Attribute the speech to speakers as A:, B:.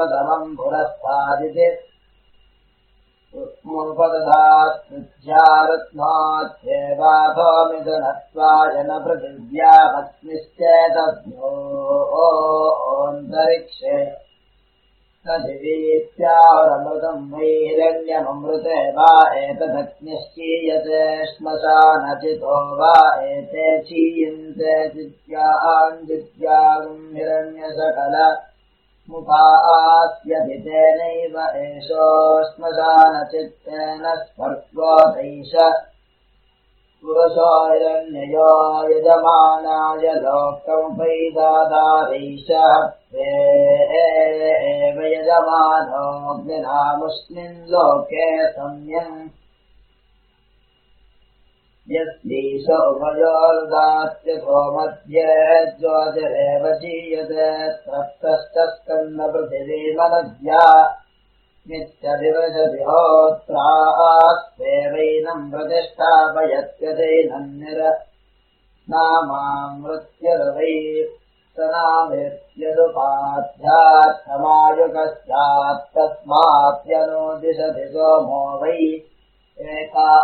A: समम् पुरस्तादिति उत्मुपदधात् कृत्यारत्नात्येवाथोमिदनत्वाय न पृथिव्यामस्मिश्चेतज्ञोऽन्तरिक्षे न दिवीत्याहुरमृतम् वैरण्यममृते वा एतदग्निश्चीयते श्मशानचितो वा एते चीयन्ते चिद्याञ्जिद्यागम् हिरण्यसकल मुखास्यधितेनैव एषो श्मशानचित्तेन स्वर्गोदैष पुरुषो हिरण्ययो यजमानाय लोकमुपैदादारैषः एव यजमानोऽग्निनामुष्मिन् लोके सम्यम् यस्यैष उभयोर्दात्यथो मध्ये ज्योतिरेव चीयते तप्तश्च स्कन्दपृथिवीमनद्या नित्यदिवसति होत्रास्तेवैनम् प्रतिष्ठापयत्यदैनम् नामामृत्यर्वै सनामित्यदुपाध्यात्थमायुकस्यात् तस्मात्यनुदिशति सोमो वै एका